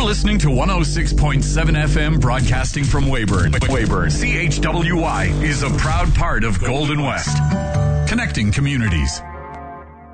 listening to 106.7 FM broadcasting from Weyburn. CHWY is a proud part of Golden West, connecting communities.